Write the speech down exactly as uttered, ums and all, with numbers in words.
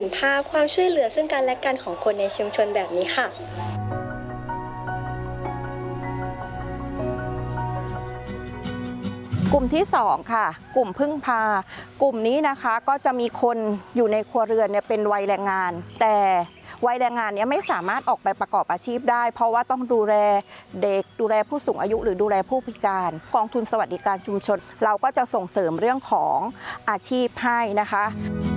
เห็นภาพความช่วยเหลือซึ่งกันและกันของคนในชุมชนแบบนี้ค่ะกลุ่มที่สองค่ะกลุ่มพึ่งพากลุ่มนี้นะคะก็จะมีคนอยู่ในครัวเรือนเนี่ยเป็นวัยแรงงานแต่วัยแรงงานเนี่ยไม่สามารถออกไปประกอบอาชีพได้เพราะว่าต้องดูแลเด็กดูแลผู้สูงอายุหรือดูแลผู้พิการกองทุนสวัสดิการชุมชนเราก็จะส่งเสริมเรื่องของอาชีพให้นะคะ